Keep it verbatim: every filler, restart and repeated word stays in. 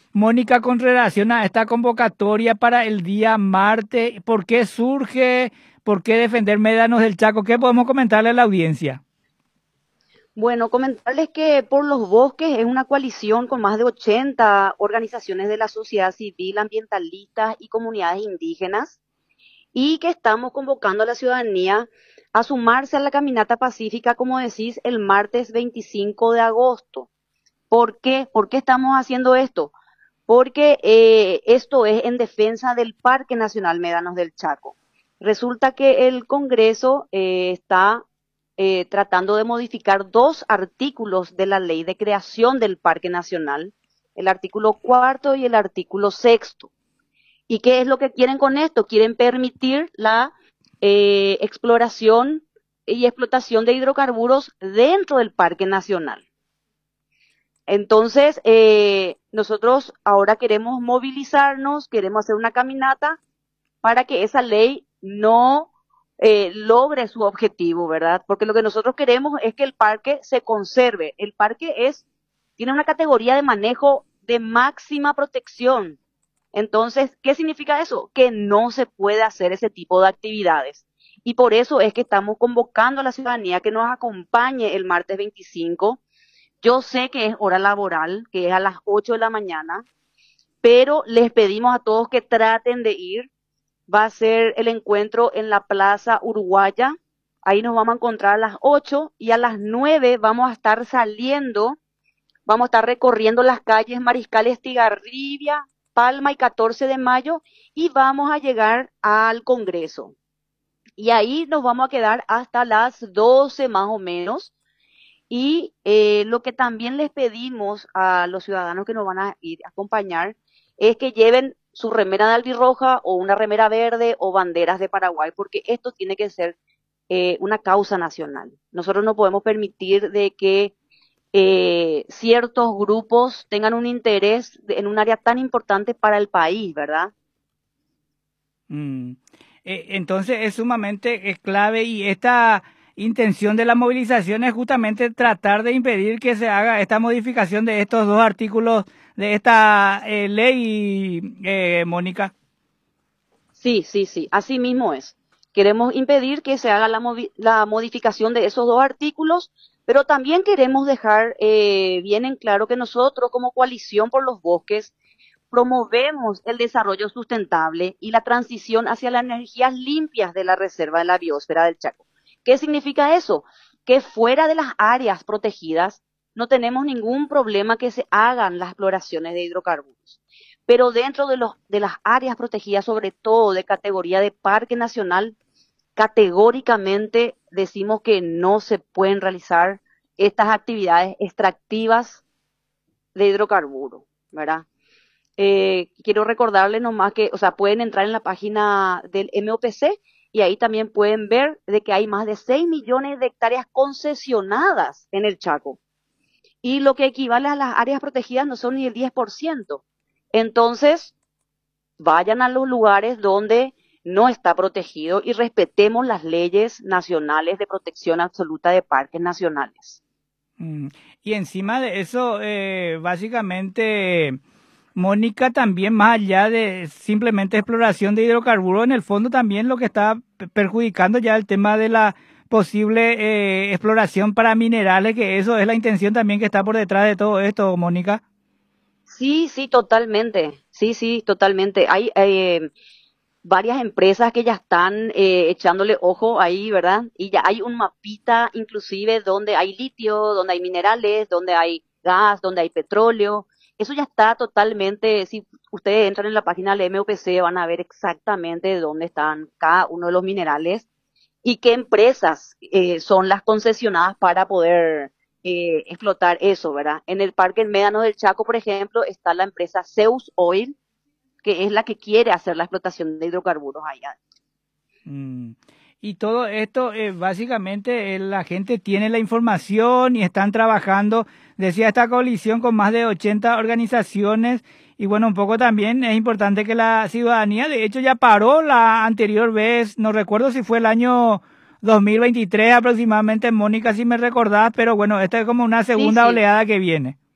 Mónica, con relación a esta convocatoria para el día martes, ¿por qué surge? ¿Por qué defender Médanos del Chaco? ¿Qué podemos comentarle a la audiencia? Bueno, comentarles que Por los Bosques es una coalición con más de ochenta organizaciones de la sociedad civil, ambientalistas y comunidades indígenas, y que estamos convocando a la ciudadanía a sumarse a la caminata pacífica, como decís, el martes veinticinco de agosto. ¿Por qué? ¿Por qué estamos haciendo esto? Porque eh, esto es en defensa del Parque Nacional Médanos del Chaco. Resulta que el Congreso eh, está eh, tratando de modificar dos artículos de la ley de creación del Parque Nacional, el artículo cuarto y el artículo sexto. ¿Y qué es lo que quieren con esto? Quieren permitir la eh, exploración y explotación de hidrocarburos dentro del Parque Nacional. Entonces, eh, nosotros ahora queremos movilizarnos, queremos hacer una caminata para que esa ley no eh, logre su objetivo, ¿verdad? Porque lo que nosotros queremos es que el parque se conserve. El parque es, tiene una categoría de manejo de máxima protección. Entonces, ¿qué significa eso? Que no se puede hacer ese tipo de actividades. Y por eso es que estamos convocando a la ciudadanía que nos acompañe el martes veinticinco. Yo sé que es hora laboral, que es a las ocho de la mañana, pero les pedimos a todos que traten de ir. Va a ser el encuentro en la Plaza Uruguaya. Ahí nos vamos a encontrar a las ocho y a las nueve vamos a estar saliendo, vamos a estar recorriendo las calles Mariscal Estigarribia, Palma y catorce de mayo y vamos a llegar al Congreso. Y ahí nos vamos a quedar hasta las doce más o menos. Y eh, lo que también les pedimos a los ciudadanos que nos van a ir a acompañar es que lleven su remera de albirroja o una remera verde o banderas de Paraguay, porque esto tiene que ser eh, una causa nacional. Nosotros no podemos permitir de que eh, ciertos grupos tengan un interés de- en un área tan importante para el país, ¿verdad? Mm. Eh, entonces es sumamente es clave y esta intención de la movilización es justamente tratar de impedir que se haga esta modificación de estos dos artículos de esta eh, ley, eh, Mónica. Sí, sí, sí, así mismo es. Queremos impedir que se haga la, movi- la modificación de esos dos artículos, pero también queremos dejar eh, bien en claro que nosotros, como Coalición por los Bosques, promovemos el desarrollo sustentable y la transición hacia las energías limpias de la reserva de la biosfera del Chaco. ¿Qué significa eso? Que fuera de las áreas protegidas no tenemos ningún problema que se hagan las exploraciones de hidrocarburos. Pero dentro de, los, de las áreas protegidas, sobre todo de categoría de parque nacional, categóricamente decimos que no se pueden realizar estas actividades extractivas de hidrocarburos, ¿verdad? Eh, quiero recordarles nomás que, o sea, pueden entrar en la página del M O P C y ahí también pueden ver de que hay más de seis millones de hectáreas concesionadas en el Chaco. Y lo que equivale a las áreas protegidas no son ni el diez por ciento. Entonces, vayan a los lugares donde no está protegido y respetemos las leyes nacionales de protección absoluta de parques nacionales. Mm. Y encima de eso, eh, básicamente, Mónica, también más allá de simplemente exploración de hidrocarburos, en el fondo también lo que está pe- perjudicando ya el tema de la posible eh, exploración para minerales, que eso es la intención también que está por detrás de todo esto, Mónica. Sí, sí, totalmente. Sí, sí, totalmente. Hay eh, varias empresas que ya están eh, echándole ojo ahí, ¿verdad? Y ya hay un mapita inclusive donde hay litio, donde hay minerales, donde hay gas, donde hay petróleo. Eso ya está totalmente, si ustedes entran en la página del M O P C van a ver exactamente dónde están cada uno de los minerales y qué empresas eh, son las concesionadas para poder eh, explotar eso, ¿verdad? En el Parque Médanos del Chaco, por ejemplo, está la empresa Zeus Oil, que es la que quiere hacer la explotación de hidrocarburos allá. Mm. Y todo esto, eh, básicamente, eh, la gente tiene la información y están trabajando, decía esta coalición con más de ochenta organizaciones. Y bueno, un poco también es importante que la ciudadanía, de hecho, ya paró la anterior vez, no recuerdo si fue el año dos mil veintitrés aproximadamente, Mónica, si me recordás, pero bueno, esta es como una Sí, segunda sí, oleada que viene.